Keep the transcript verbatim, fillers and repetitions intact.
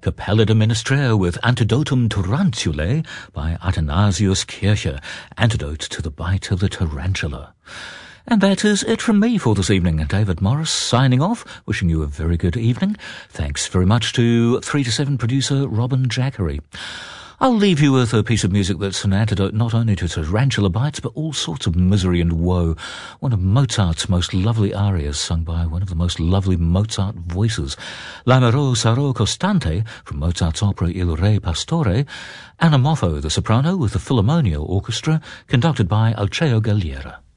Capella de Ministrare with Antidotum Tarantulae by Athanasius Kircher, antidote to the bite of the tarantula. And that is it from me for this evening. David Morris signing off, wishing you a very good evening. Thanks very much to three to seven producer Robin Jackery. I'll leave you with a piece of music that's an antidote not only to tarantula bites, but all sorts of misery and woe. One of Mozart's most lovely arias, sung by one of the most lovely Mozart voices. L'amaro sarò costante, from Mozart's opera Il Re Pastore. Anna Moffo, the soprano, with the Philharmonia Orchestra, conducted by Alceo Galliera.